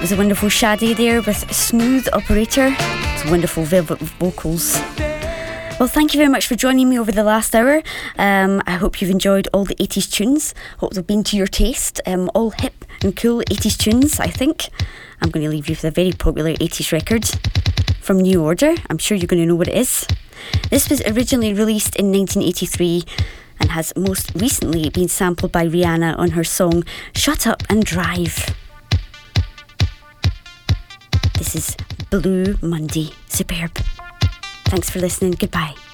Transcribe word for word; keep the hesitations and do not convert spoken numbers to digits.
was a wonderful Shadi there with Smooth Operator. It's wonderful velvet vocals. Well, thank you very much for joining me over the last hour. Um, I hope you've enjoyed all the eighties tunes. Hope they've been to your taste. Um, all hip and cool eighties tunes, I think. I'm going to leave you with a very popular eighties record from New Order. I'm sure you're going to know what it is. This was originally released in nineteen eighty-three and has most recently been sampled by Rihanna on her song Shut Up and Drive. This is Blue Monday. Superb. Thanks for listening. Goodbye.